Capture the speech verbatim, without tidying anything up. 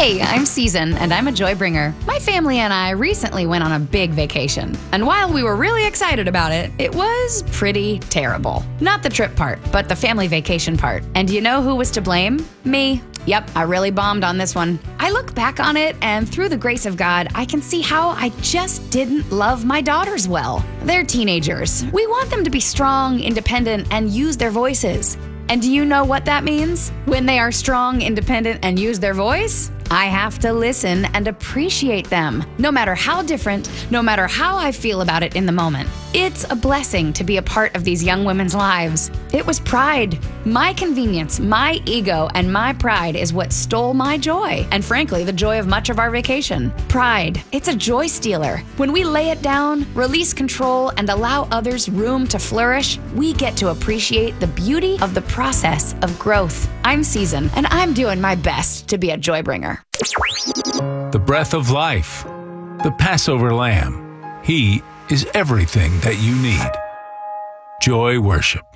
Hey, I'm Season, and I'm a joy bringer. My family and I recently went on a big vacation. And while we were really excited about it, it was pretty terrible. Not the trip part, but the family vacation part. And you know who was to blame? Me. Yep, I really bombed on this one. I look back on it, and through the grace of God, I can see how I just didn't love my daughters well. They're teenagers. We want them to be strong, independent, and use their voices. And do you know what that means? When they are strong, independent, and use their voice, I have to listen and appreciate them, no matter how different, no matter how I feel about it in the moment. It's a blessing to be a part of these young women's lives. It was pride. My convenience, my ego, and my pride is what stole my joy, and frankly, the joy of much of our vacation. Pride. It's a joy stealer. When we lay it down, release control, and allow others room to flourish, we get to appreciate the beauty of the process of growth. I'm Season, and I'm doing my best to be a joy bringer. The breath of life, the Passover Lamb. He is everything that you need. Joy worship.